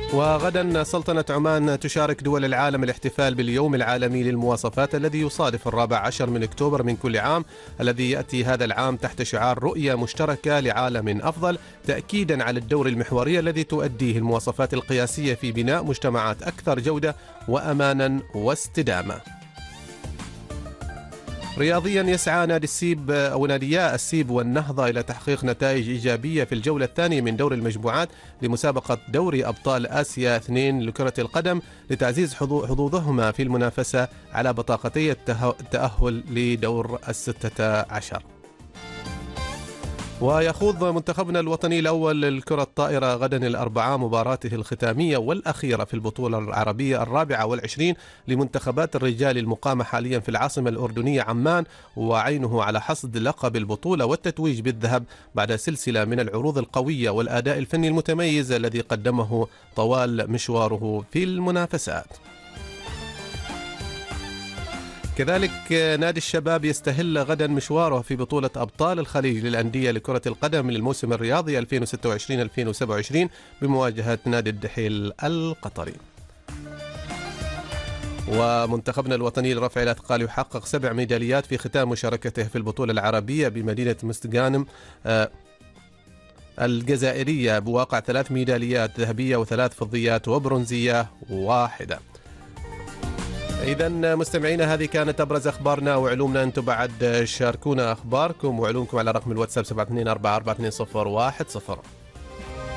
وغدا سلطنة عمان تشارك دول العالم الاحتفال باليوم العالمي للمواصفات الذي يصادف 14 من أكتوبر من كل عام، الذي يأتي هذا العام تحت شعار رؤية مشتركة لعالم أفضل، تأكيدا على الدور المحوري الذي تؤديه المواصفات القياسية في بناء مجتمعات أكثر جودة وأمانا واستدامة. رياضيا يسعى نادي السيب أو ناديا السيب والنهضة إلى تحقيق نتائج إيجابية في الجولة الثانية من دور المجموعات لمسابقة دوري أبطال آسيا 2 لكرة القدم، لتعزيز حظوظهما في المنافسة على بطاقتي التأهل لدور 16. ويخوض منتخبنا الوطني الأول للكرة الطائرة غدا الأربعاء مباراته الختامية والأخيرة في البطولة العربية 24 لمنتخبات الرجال المقامة حاليا في العاصمة الأردنية عمان، وعينه على حصد لقب البطولة والتتويج بالذهب بعد سلسلة من العروض القوية والأداء الفني المتميز الذي قدمه طوال مشواره في المنافسات. كذلك نادي الشباب يستهل غدا مشواره في بطولة أبطال الخليج للأندية لكرة القدم للموسم الرياضي 2026-2027 بمواجهة نادي الدحيل القطري. ومنتخبنا الوطني لرفع الأثقال يحقق 7 ميداليات في ختام مشاركته في البطولة العربية بمدينة مستغانم الجزائرية بواقع 3 ميداليات ذهبية و3 فضيات وبرونزية واحدة. إذن مستمعينا، هذه كانت أبرز أخبارنا وعلومنا. أنتم بعد شاركونا أخباركم وعلومكم على رقم الواتساب 72442010.